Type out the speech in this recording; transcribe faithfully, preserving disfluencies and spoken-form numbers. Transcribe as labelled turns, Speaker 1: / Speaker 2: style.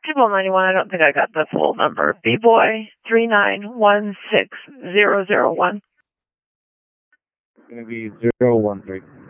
Speaker 1: People ninety-one, I don't think I got the full number. B-boy three nine one six zero zero one.
Speaker 2: It's going to be zero one three.